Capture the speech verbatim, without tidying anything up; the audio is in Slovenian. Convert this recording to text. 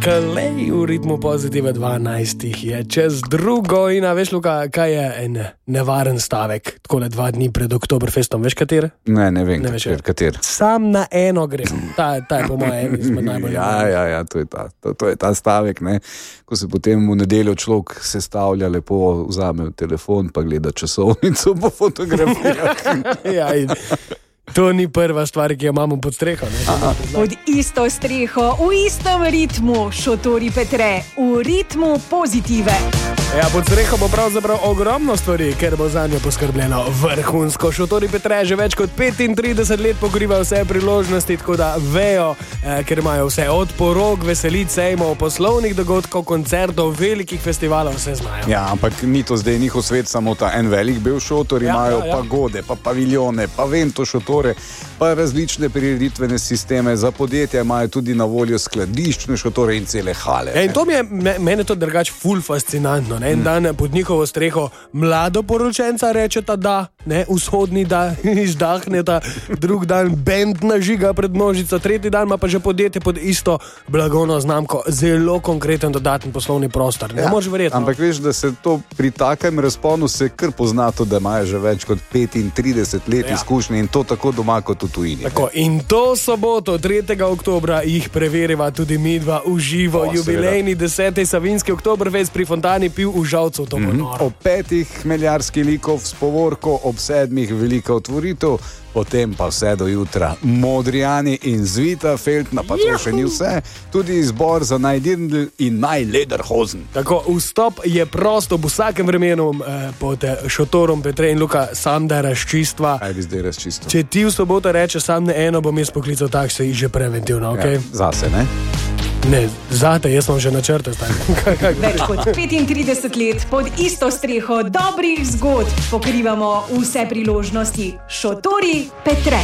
klej v ritmu Pozitive dvanajstih je čez drugo in a veš, Luka, kaj je en nevaren stavek, takole dva dni pred Oktoberfestom, veš kater? Ne, ne vem, Ne veš, kater, kater. Sam na eno grem, ta, ta je po mojem izmed najbolj. Ja, ja, ja, to je ta, to, to je ta stavek, ne? Ko se potem v nedeljo človek sestavlja lepo, vzame telefon pa gleda časovnico po fotografijah. Ja, in to ni prva stvar, ki jo imamo pod streho. Ne? Pod isto streho, v istem ritmu, Šotori Petre, v ritmu Pozitive. Ja, pod streho bo pravzaprav ogromno stvari, ker bo za njo poskrbljeno vrhunsko. Šotori Petre že več kot petintrideset let pokriva vse priložnosti, tako da vejo, eh, ker imajo vse od porok, veselic, sejmov, poslovnih dogodkov, koncertov, velikih festivalov, vse znajo. Ja, ampak ni to zdaj njihov svet samo ta en velik bil šotor, Ja, imajo ja, ja. pagode, pa paviljone, pa vento šotore, pa različne prireditvene sisteme, za podjetja imajo tudi na voljo skladiščne šotore in cele hale. Ja, in to mi je, me, mene to drugač ful fascinantno. Ne? En dan pod njihovo streho mlado poročenca rečeta da, ne? Vzhodni da izdahneta, drug dan bend nažiga pred množico, tretji dan ima pa že podjetje pod isto blagovno znamko, zelo konkreten dodaten poslovni prostor. Ne Ja, moreš verjeti. ampak veš, da se to pri takem razponu se kar pozna to, da imajo že več kot petintrideset let Ja. izkušnje in to tako doma kot v tujini. Tako, in to soboto, tretjega oktobra, jih preveriva tudi midva v živo. O, Jubilejni deseti Savinjski Oktoberfest pri Fontani Piv v Žalcu, to bo noro. Ob petih hmeljarski likov s povorko, ob sedmih velika otvoritev, potem pa vse do jutra Modrijani in Zvita Feltna, pa to še ni vse, tudi izbor za najdirndl in najlederhozen. Tako, vstop je prost ob vsakem vremenu eh, pod eh, Šotorom Petre in Luka, sam da razčistva. Kaj bi zdaj razčistil? Če ti v soboto reče sam ne eno, bom jaz poklical taksi že preventivno, ok? Ja, zase, ne? Ne, zate, jaz sem že načrte. Več kot petintrideset let pod isto streho dobrih zgodb pokrivamo vse priložnosti. Šotori Petre.